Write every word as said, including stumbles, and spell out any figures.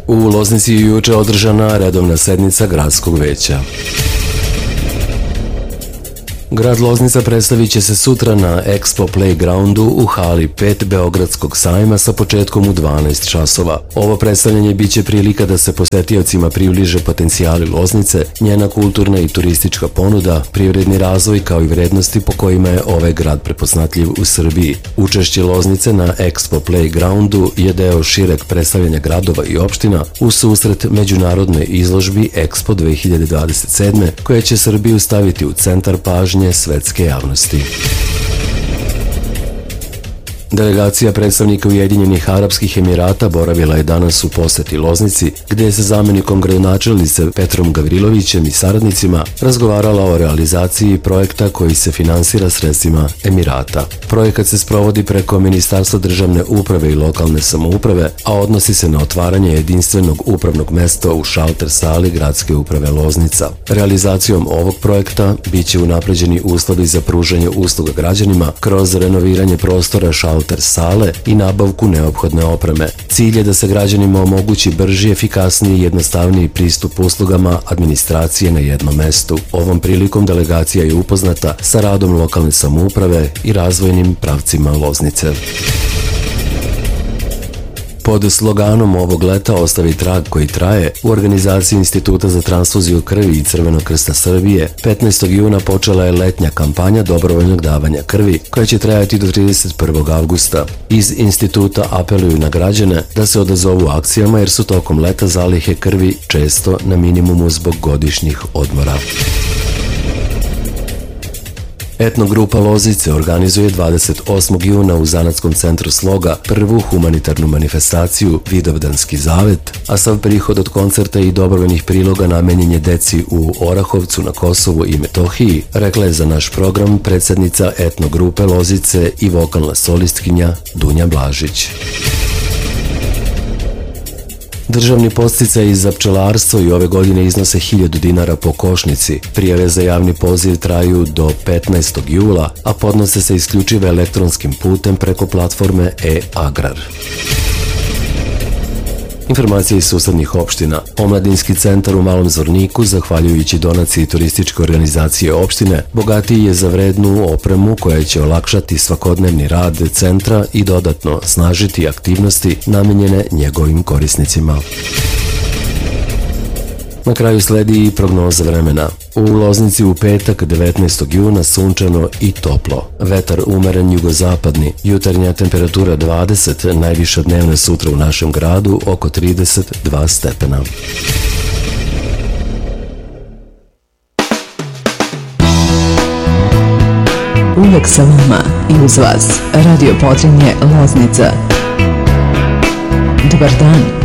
U Loznici je juče održana redovna sednica gradskog veća. Grad Loznica predstavit će se sutra na Expo Playgroundu u hali pet Beogradskog sajma sa početkom u dvanaest časova. Ovo predstavljanje biće prilika da se posetiocima približe potencijali Loznice, njena kulturna i turistička ponuda, privredni razvoj kao i vrednosti po kojima je ovaj grad prepoznatljiv u Srbiji. Učešće Loznice na Expo Playgroundu je deo šireg predstavljanja gradova i opština u susret međunarodnoj izložbi Expo dve hiljade dvadeset sedme koja će Srbiju staviti u centar pažnje svetske javnosti. Delegacija predstavnika Ujedinjenih Arapskih Emirata boravila je danas u poseti Loznici, gde je sa zamenikom gradonačelnice Petrom Gavrilovićem i saradnicima razgovarala o realizaciji projekta koji se finansira sredstvima Emirata. Projekat se sprovodi preko Ministarstva državne uprave i lokalne samouprave, a odnosi se na otvaranje jedinstvenog upravnog mesta u šalter sali Gradske uprave Loznica. Realizacijom ovog projekta biće unapređeni uslovi za pružanje usluga građanima kroz renoviranje prostora šalter sale i nabavku neophodne opreme. Cilj je da se građanima omogući brži, efikasniji i jednostavniji pristup uslugama administracije na jednom mestu. Ovom prilikom delegacija je upoznata sa radom lokalne samouprave i razvojnim pravcima Loznice. Pod sloganom ovog leta Ostavi trag koji traje, u organizaciji Instituta za transfuziju krvi i Crvenog krsta Srbije petnaestog juna počela je letnja kampanja dobrovoljnog davanja krvi koja će trajati do trideset prvog avgusta. Iz instituta apeluju na građane da se odazovu akcijama jer su tokom leta zalihe krvi često na minimumu zbog godišnjih odmora. Etnogrupa Lozice organizuje dvadeset osmog juna u Zanatskom centru Sloga prvu humanitarnu manifestaciju Vidovdanski zavet, a sav prihod od koncerta i dobrovoljnih priloga namenjen je deci u Orahovcu na Kosovu i Metohiji, rekla je za naš program predsednica etnogrupe Lozice i vokalna solistkinja Dunja Blažić. Državni podsticaji za pčelarstvo i ove godine iznose hiljadu dinara po košnici. Prijave za javni poziv traju do petnaestog jula, a podnose se isključivo elektronskim putem preko platforme e-Agrar. Informacije iz susednih opština. Omladinski centar u Malom Zvorniku, zahvaljujući donaciji turističke organizacije opštine, bogatiji je za vrednu opremu koja će olakšati svakodnevni rad centra i dodatno snažiti aktivnosti namenjene njegovim korisnicima. Na kraju sledi i prognoza vremena. U Loznici u petak devetnaestog juna sunčano i toplo. Vetar umeren jugozapadni, jutarnja temperatura dvadeset, najviša dnevna sutra u našem gradu oko trideset dva stepena. Uvek sa vama i uz vas Radio Potrinje Loznica. Dobar dan.